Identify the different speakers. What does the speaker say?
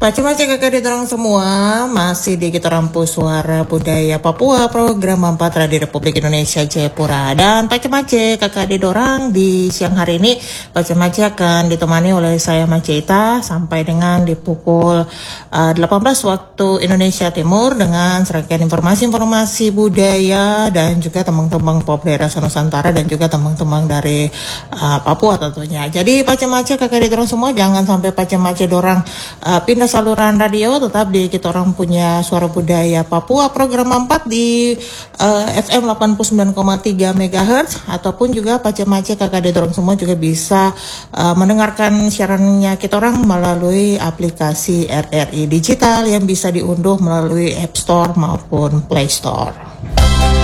Speaker 1: Macam-macam kakak ditorang semua masih di kita rampu suara budaya Papua program 4 Radio Republik Indonesia Jayapura dan macam-macam kakak didorang di siang hari ini macam-macam akan ditemani oleh saya Maceta sampai dengan di pukul 18 waktu Indonesia Timur dengan serangkaian informasi-informasi budaya dan juga tembang-tembang pop daerah Nusantara dan juga tembang-tembang dari Papua tentunya. Jadi macam-macam kakak didorang semua jangan sampai macam-macam dorang pindah saluran radio, tetap di kita orang punya suara budaya Papua program 4 di FM 89,3 MHz ataupun juga macam-macam kakak dorong semua juga bisa mendengarkan siarannya kita orang melalui aplikasi RRI Digital yang bisa diunduh melalui App Store maupun Play Store.